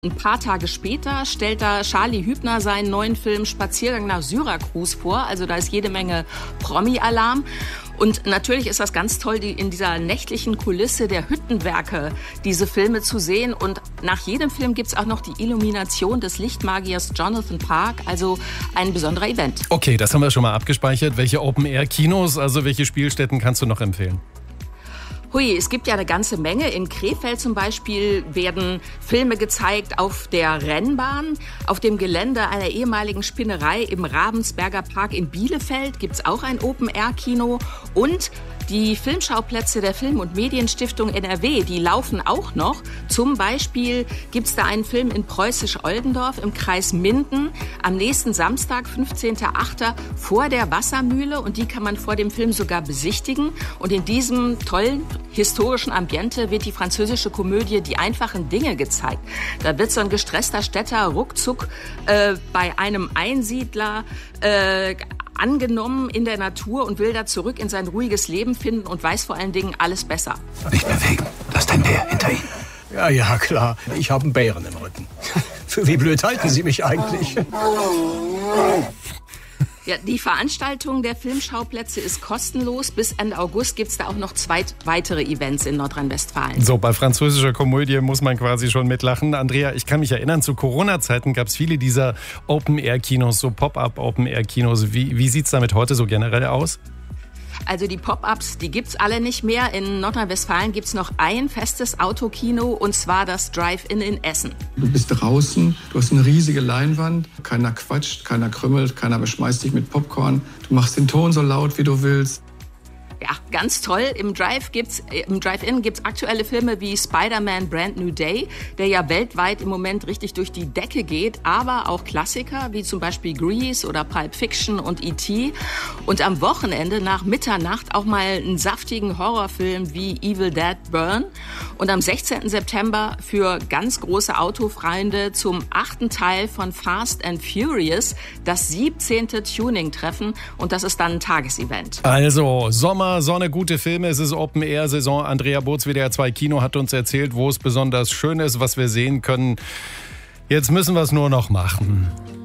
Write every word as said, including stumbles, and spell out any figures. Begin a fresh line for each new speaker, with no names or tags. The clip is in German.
Ein paar Tage später stellt da Charlie Hübner seinen neuen Film Spaziergang nach Syrakus vor. Also da ist jede Menge Promi-Alarm. Und natürlich ist das ganz toll, die in dieser nächtlichen Kulisse der Hüttenwerke diese Filme zu sehen. Und nach jedem Film gibt's auch noch die Illumination des Lichtmagiers Jonathan Park. Also ein besonderer Event.
Okay, das haben wir schon mal abgespeichert. Welche Open-Air-Kinos, also welche Spielstätten kannst du noch empfehlen?
Hui, es gibt ja eine ganze Menge. In Krefeld zum Beispiel werden Filme gezeigt auf der Rennbahn. Auf dem Gelände einer ehemaligen Spinnerei im Ravensberger Park in Bielefeld gibt's auch ein Open-Air-Kino. Und die Filmschauplätze der Film- und Medienstiftung N R W, die laufen auch noch. Zum Beispiel gibt's da einen Film in Preußisch-Oldendorf im Kreis Minden am nächsten Samstag, fünfzehnten achten vor der Wassermühle. Und die kann man vor dem Film sogar besichtigen. Und in diesem tollen historischen Ambiente wird die französische Komödie Die einfachen Dinge gezeigt. Da wird so ein gestresster Städter ruckzuck äh, bei einem Einsiedler äh, angenommen in der Natur und will da zurück in sein ruhiges Leben finden und weiß vor allen Dingen alles besser.
Nicht bewegen. Das ist ein Bär hinter Ihnen.
Ja, ja, klar. Ich habe einen Bären im Rücken. Für wie blöd halten Sie mich eigentlich?
Ja, die Veranstaltung der Filmschauplätze ist kostenlos. Bis Ende August gibt's da auch noch zwei weitere Events in Nordrhein-Westfalen.
So, bei französischer Komödie muss man quasi schon mitlachen. Andrea, ich kann mich erinnern, zu Corona-Zeiten gab's viele dieser Open-Air-Kinos, so Pop-up-Open-Air-Kinos. Wie, wie sieht's damit heute so generell aus?
Also die Pop-ups, die gibt's alle nicht mehr. In Nordrhein-Westfalen gibt's noch ein festes Autokino, und zwar das Drive-In in Essen.
Du bist draußen, du hast eine riesige Leinwand, keiner quatscht, keiner krümmelt, keiner beschmeißt dich mit Popcorn. Du machst den Ton so laut, wie du willst.
Ja, ganz toll. Im Drive gibt's, im Drive-In gibt's aktuelle Filme wie Spider-Man Brand New Day, der ja weltweit im Moment richtig durch die Decke geht, aber auch Klassiker wie zum Beispiel Grease oder Pulp Fiction und E T Und am Wochenende nach Mitternacht auch mal einen saftigen Horrorfilm wie Evil Dead Burn. Und am sechzehnten September für ganz große Autofreunde zum achten Teil von Fast and Furious, das siebzehnte Tuning-Treffen. Und das ist dann ein Tagesevent.
Also, Sommer, Sonne, gute Filme, es ist Open-Air-Saison. Andrea Botz, W D R zwei Kino, hat uns erzählt, wo es besonders schön ist, was wir sehen können. Jetzt müssen wir es nur noch machen.